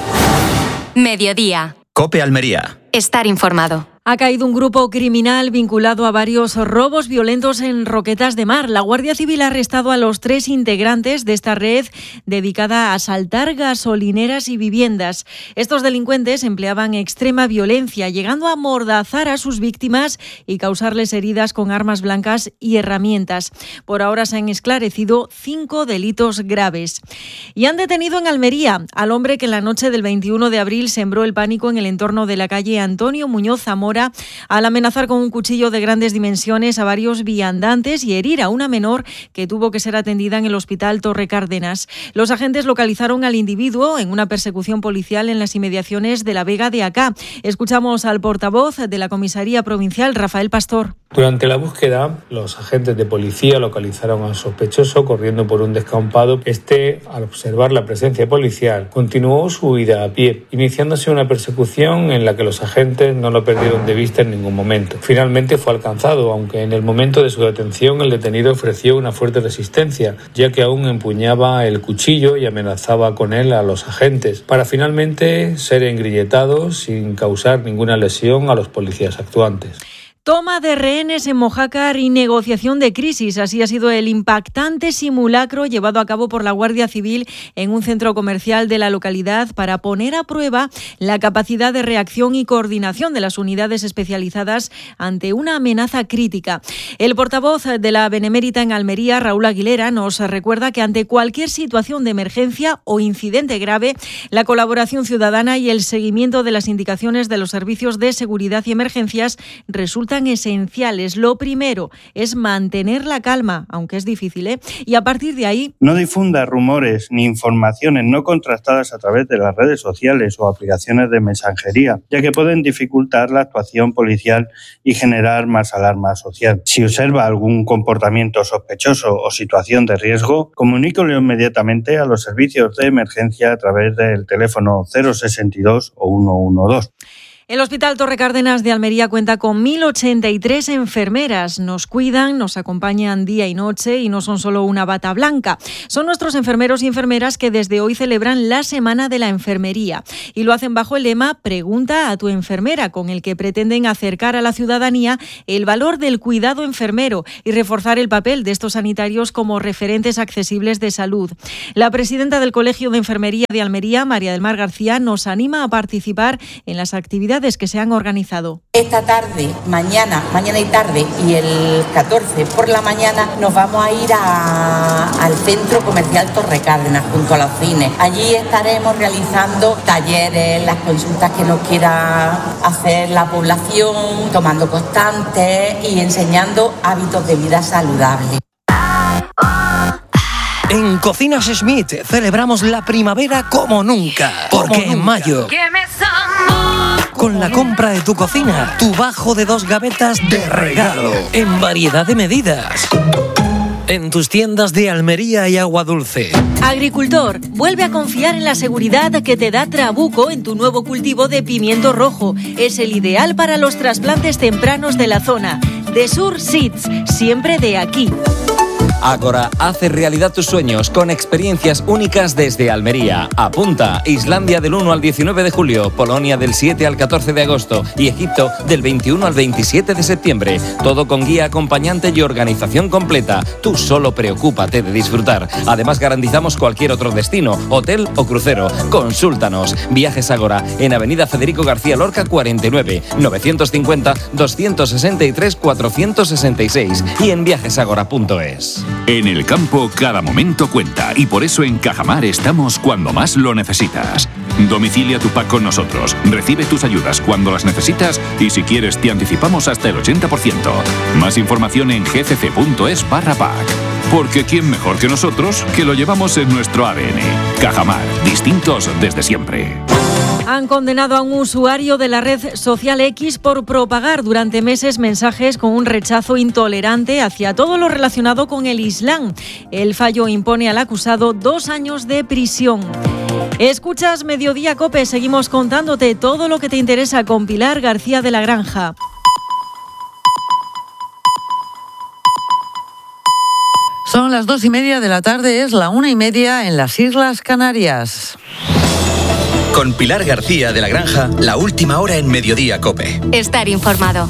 Mediodía. COPE Almería. Estar informado. Ha caído un grupo criminal vinculado a varios robos violentos en Roquetas de Mar. La Guardia Civil ha arrestado a los tres integrantes de esta red dedicada a asaltar gasolineras y viviendas. Estos delincuentes empleaban extrema violencia, llegando a amordazar a sus víctimas y causarles heridas con armas blancas y herramientas. Por ahora se han esclarecido cinco delitos graves. Y han detenido en Almería al hombre que en la noche del veintiuno de abril sembró el pánico en el entorno de la calle Antonio Muñoz Zamora Zamora al amenazar con un cuchillo de grandes dimensiones a varios viandantes y herir a una menor que tuvo que ser atendida en el hospital Torre Cárdenas. Los agentes localizaron al individuo en una persecución policial en las inmediaciones de la Vega de Acá. Escuchamos al portavoz de la Comisaría Provincial, Rafael Pastor. Durante la búsqueda, los agentes de policía localizaron al sospechoso corriendo por un descampado. Este, al observar la presencia policial, continuó su huida a pie, iniciándose una persecución en la que los agentes no lo perdieron de vista en ningún momento. Finalmente fue alcanzado, aunque en el momento de su detención el detenido ofreció una fuerte resistencia, ya que aún empuñaba el cuchillo y amenazaba con él a los agentes, para finalmente ser engrilletado sin causar ninguna lesión a los policías actuantes. Toma de rehenes en Mojácar y negociación de crisis. Así ha sido el impactante simulacro llevado a cabo por la Guardia Civil en un centro comercial de la localidad para poner a prueba la capacidad de reacción y coordinación de las unidades especializadas ante una amenaza crítica. El portavoz de la Benemérita en Almería, Raúl Aguilera, nos recuerda que ante cualquier situación de emergencia o incidente grave, la colaboración ciudadana y el seguimiento de las indicaciones de los servicios de seguridad y emergencias resultan esenciales. Lo primero es mantener la calma, aunque es difícil, ¿eh? Y a partir de ahí... No difunda rumores ni informaciones no contrastadas a través de las redes sociales o aplicaciones de mensajería, ya que pueden dificultar la actuación policial y generar más alarma social. Si observa algún comportamiento sospechoso o situación de riesgo, comuníquelo inmediatamente a los servicios de emergencia a través del teléfono cero sesenta y dos o ciento doce. El Hospital Torre Cárdenas de Almería cuenta con mil ochenta y tres enfermeras. Nos cuidan, nos acompañan día y noche y no son solo una bata blanca. Son nuestros enfermeros y enfermeras que desde hoy celebran la Semana de la Enfermería. Y lo hacen bajo el lema Pregunta a tu enfermera, con el que pretenden acercar a la ciudadanía el valor del cuidado enfermero y reforzar el papel de estos sanitarios como referentes accesibles de salud. La presidenta del Colegio de Enfermería de Almería, María del Mar García, nos anima a participar en las actividades que se han organizado. Esta tarde, mañana, mañana y tarde y el catorce por la mañana nos vamos a ir a, al Centro Comercial Torre Cárdenas junto a los cines. Allí estaremos realizando talleres, las consultas que nos quiera hacer la población, tomando constantes y enseñando hábitos de vida saludables. En Cocinas Schmidt celebramos la primavera como nunca, porque como en nunca. mayo, con la compra de tu cocina, tu bajo de dos gavetas de regalo, en variedad de medidas. En tus tiendas de Almería y Agua Dulce. Agricultor, vuelve a confiar en la seguridad que te da Trabuco en tu nuevo cultivo de pimiento rojo. Es el ideal para los trasplantes tempranos de la zona. De Sur Seeds, siempre de aquí. Ágora hace realidad tus sueños con experiencias únicas desde Almería. Apunta: Islandia del uno al diecinueve de julio, Polonia del siete al catorce de agosto y Egipto del veintiuno al veintisiete de septiembre. Todo con guía acompañante y organización completa. Tú solo preocúpate de disfrutar. Además garantizamos cualquier otro destino, hotel o crucero. Consúltanos. Viajes Ágora en Avenida Federico García Lorca cuarenta y nueve, novecientos cincuenta, doscientos sesenta y tres, cuatrocientos sesenta y seis y en viajesagora punto es. En el campo cada momento cuenta y por eso en Cajamar estamos cuando más lo necesitas. Domicilia tu pack con nosotros, recibe tus ayudas cuando las necesitas y si quieres te anticipamos hasta el ochenta por ciento. Más información en gcc.es barra pack. Porque quién mejor que nosotros que lo llevamos en nuestro A D N. Cajamar, distintos desde siempre. Han condenado a un usuario de la red social X por propagar durante meses mensajes con un rechazo intolerante hacia todo lo relacionado con el Islam. El fallo impone al acusado dos años de prisión. Escuchas Mediodía COPE, seguimos contándote todo lo que te interesa con Pilar García de la Granja. Son las dos y media de la tarde, es la una y media en las Islas Canarias. Con Pilar García de la Granja, la última hora en Mediodía COPE. Estar informado.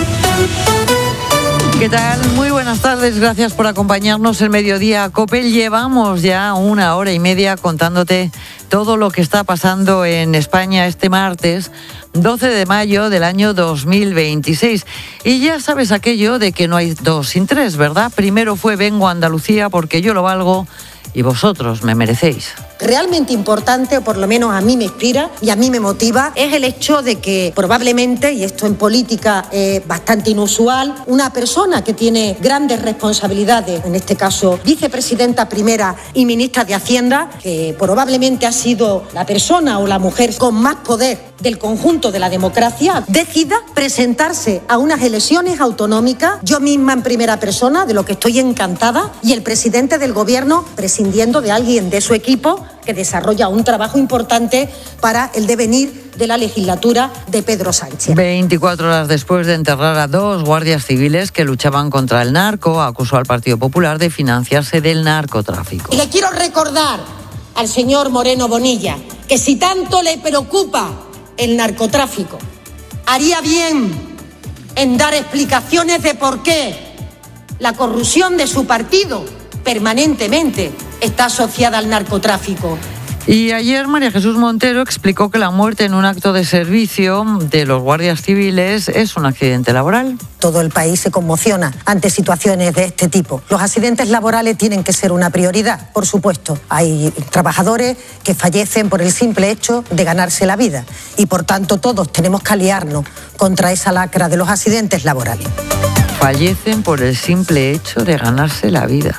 ¿Qué tal? Muy buenas tardes, gracias por acompañarnos en Mediodía COPE. Llevamos ya una hora y media contándote todo lo que está pasando en España este martes, doce de mayo del año dos mil veintiséis. Y ya sabes aquello de que no hay dos sin tres, ¿verdad? Primero fue Vengo a Andalucía porque yo lo valgo y vosotros me merecéis. realmente importante, o por lo menos a mí me inspira y a mí me motiva, es el hecho de que probablemente, y esto en política es bastante inusual, una persona que tiene grandes responsabilidades, en este caso vicepresidenta primera y ministra de Hacienda, que probablemente ha sido la persona o la mujer con más poder del conjunto de la democracia, decida presentarse a unas elecciones autonómicas, yo misma en primera persona, de lo que estoy encantada, y el presidente del gobierno prescindiendo de alguien de su equipo que desarrolla un trabajo importante para el devenir de la legislatura de Pedro Sánchez. veinticuatro horas después de enterrar a dos guardias civiles que luchaban contra el narco, acusó al Partido Popular de financiarse del narcotráfico. Y le quiero recordar al señor Moreno Bonilla que si tanto le preocupa el narcotráfico, haría bien en dar explicaciones de por qué la corrupción de su partido permanentemente está asociada al narcotráfico. Y ayer María Jesús Montero explicó que la muerte en un acto de servicio de los guardias civiles es un accidente laboral. Todo el país se conmociona ante situaciones de este tipo. Los accidentes laborales tienen que ser una prioridad, por supuesto. Hay trabajadores que fallecen por el simple hecho de ganarse la vida y por tanto todos tenemos que aliarnos contra esa lacra de los accidentes laborales. Fallecen por el simple hecho de ganarse la vida.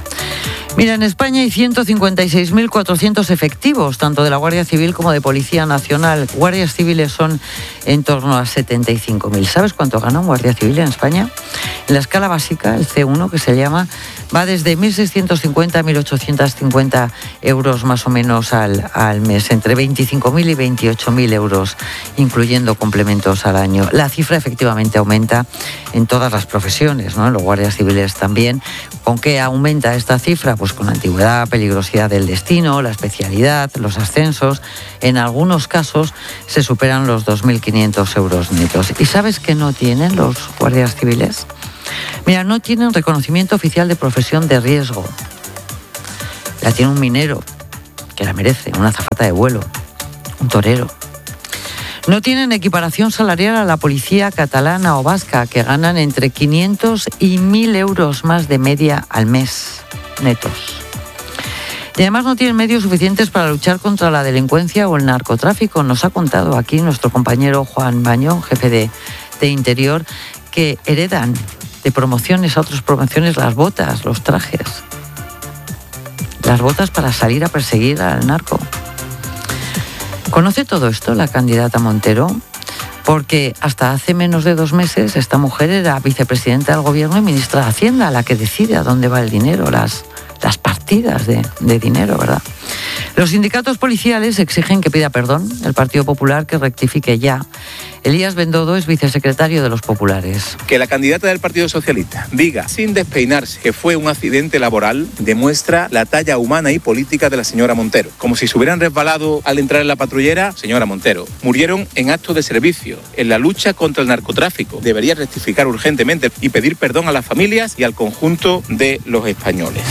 Mira, en España hay ciento cincuenta y seis mil cuatrocientos efectivos, tanto de la Guardia Civil como de Policía Nacional. Guardias civiles son en torno a setenta y cinco mil. ¿Sabes cuánto gana un guardia civil en España? En la escala básica, el C uno, que se llama, va desde mil seiscientos cincuenta a mil ochocientos cincuenta euros más o menos al, al mes, entre veinticinco mil y veintiocho mil euros, incluyendo complementos al año. La cifra efectivamente aumenta en todas las profesiones, ¿no? En los guardias civiles también. ¿Con qué aumenta esta cifra? Pues con antigüedad, peligrosidad del destino, la especialidad, los ascensos. En algunos casos se superan los dos mil quinientos euros netos. ¿Y sabes qué no tienen los guardias civiles? Mira, no tienen reconocimiento oficial de profesión de riesgo. La tiene un minero, que la merece, una azafata de vuelo, un torero. No tienen equiparación salarial a la policía catalana o vasca, que ganan entre quinientos y mil euros más de media al mes, netos. Y además no tienen medios suficientes para luchar contra la delincuencia o el narcotráfico. Nos ha contado aquí nuestro compañero Juan Bañón, jefe de, de Interior, que heredan de promociones a otras promociones las botas, los trajes. Las botas para salir a perseguir al narco. ¿Conoce todo esto la candidata Montero? Porque hasta hace menos de dos meses esta mujer era vicepresidenta del Gobierno y ministra de Hacienda, la que decide a dónde va el dinero, las, las partidas de, de dinero, ¿verdad? Los sindicatos policiales exigen que pida perdón el Partido Popular, que rectifique ya. Elías Bendodo es vicesecretario de los populares. Que la candidata del Partido Socialista diga sin despeinarse que fue un accidente laboral demuestra la talla humana y política de la señora Montero. Como si se hubieran resbalado al entrar en la patrullera, señora Montero, murieron en actos de servicio, en la lucha contra el narcotráfico. Debería rectificar urgentemente y pedir perdón a las familias y al conjunto de los españoles.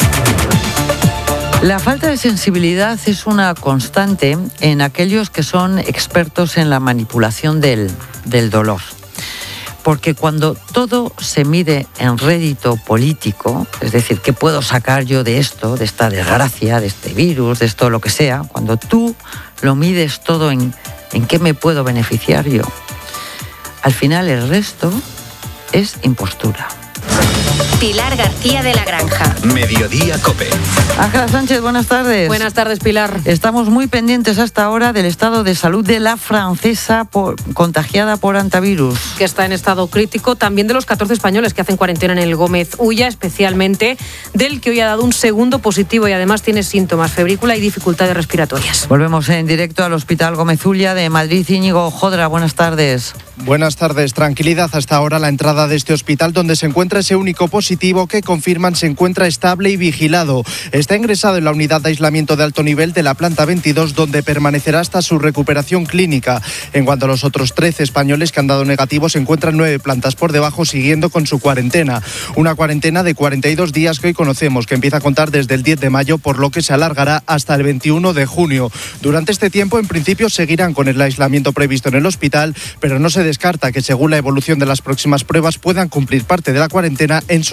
La falta de sensibilidad es una constante en aquellos que son expertos en la manipulación del, del dolor. Porque cuando todo se mide en rédito político, es decir, ¿qué puedo sacar yo de esto, de esta desgracia, de este virus, de esto, lo que sea? Cuando tú lo mides todo en, en qué me puedo beneficiar yo, al final el resto es impostura. Pilar García de la Granja. Mediodía COPE. Ángela Sánchez, buenas tardes. Buenas tardes, Pilar. Estamos muy pendientes hasta ahora del estado de salud de la francesa por, contagiada por hantavirus. Que está en estado crítico, también de los catorce españoles que hacen cuarentena en el Gómez Ulla, especialmente del que hoy ha dado un segundo positivo y además tiene síntomas, febrícula y dificultades respiratorias. Volvemos en directo al Hospital Gómez Ulla de Madrid. Íñigo Jodra, buenas tardes. Buenas tardes. Tranquilidad hasta ahora la entrada de este hospital, donde se encuentra ese único positivo que confirman se encuentra estable y vigilado. Está ingresado en la unidad de aislamiento de alto nivel de la planta veintidós, donde permanecerá hasta su recuperación clínica. En cuanto a los otros trece españoles que han dado negativo, se encuentran nueve plantas por debajo siguiendo con su cuarentena. Una cuarentena de cuarenta y dos días que hoy conocemos, que empieza a contar desde el diez de mayo, por lo que se alargará hasta el veintiuno de junio. Durante este tiempo, en principio, seguirán con el aislamiento previsto en el hospital, pero no se descarta que, según la evolución de las próximas pruebas, puedan cumplir parte de la cuarentena en sus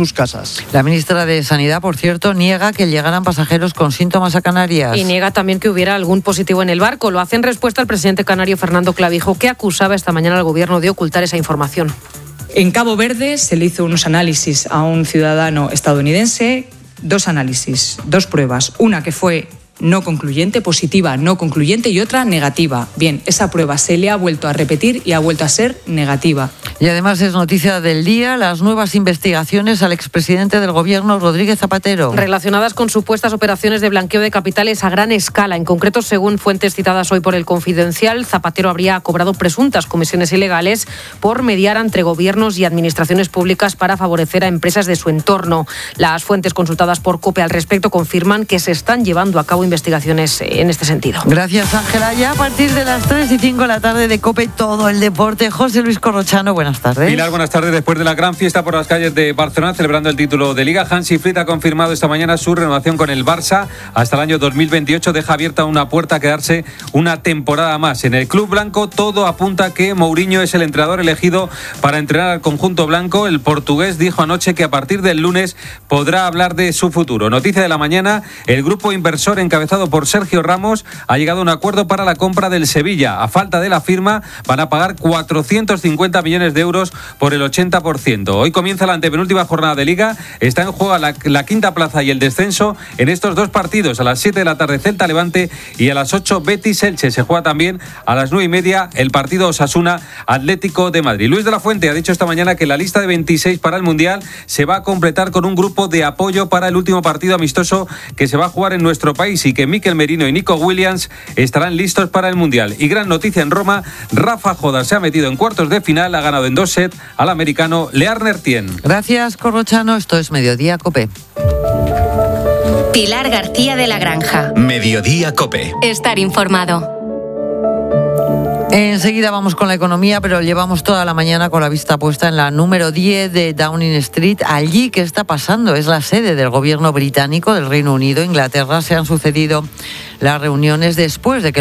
sus casas. La ministra de Sanidad, por cierto, niega que llegaran pasajeros con síntomas a Canarias. Y niega también que hubiera algún positivo en el barco. Lo hace en respuesta al presidente canario Fernando Clavijo, que acusaba esta mañana al gobierno de ocultar esa información. En Cabo Verde se le hizo unos análisis a un ciudadano estadounidense, dos análisis, dos pruebas, una que fue no concluyente, positiva, no concluyente, y otra negativa. Bien, esa prueba se le ha vuelto a repetir y ha vuelto a ser negativa. Y además es noticia del día las nuevas investigaciones al expresidente del gobierno, Rodríguez Zapatero. Relacionadas con supuestas operaciones de blanqueo de capitales a gran escala. En concreto, según fuentes citadas hoy por El Confidencial, Zapatero habría cobrado presuntas comisiones ilegales por mediar entre gobiernos y administraciones públicas para favorecer a empresas de su entorno. Las fuentes consultadas por COPE al respecto confirman que se están llevando a cabo investigaciones en este sentido. Gracias, Ángela. Ya a partir de las tres y cinco de la tarde de COPE, todo el deporte. José Luis Corrochano, buenas tardes. Pilar, buenas tardes. Después de la gran fiesta por las calles de Barcelona, celebrando el título de Liga, Hansi Flick ha confirmado esta mañana su renovación con el Barça hasta el año dos mil veintiocho. Deja abierta una puerta a quedarse una temporada más. En el club blanco todo apunta a que Mourinho es el entrenador elegido para entrenar al conjunto blanco. El portugués dijo anoche que a partir del lunes podrá hablar de su futuro. Noticia de la mañana, el grupo inversor encabezado por Sergio Ramos ha llegado a un acuerdo para la compra del Sevilla. A falta de la firma van a pagar cuatrocientos cincuenta millones de euros por el ochenta por ciento. Hoy comienza la antepenúltima jornada de Liga. Está en juego la, la quinta plaza y el descenso en estos dos partidos. A las siete de la tarde Celta Levante y a las ocho Betis Elche. Se juega también a las nueve y media el partido Osasuna Atlético de Madrid. Luis de la Fuente ha dicho esta mañana que la lista de veintiséis para el Mundial se va a completar con un grupo de apoyo para el último partido amistoso que se va a jugar en nuestro país, y que Mikel Merino y Nico Williams estarán listos para el Mundial. Y gran noticia en Roma, Rafa Joda se ha metido en cuartos de final, ha ganado en dos sets al americano Learner Tien. Gracias, Corrochano. Esto es Mediodía COPE. Pilar García de la Granja. Mediodía COPE. Estar informado. Enseguida vamos con la economía, pero llevamos toda la mañana con la vista puesta en la número diez de Downing Street. Allí, ¿qué está pasando? Es la sede del gobierno británico del Reino Unido. Inglaterra se han sucedido las reuniones después de que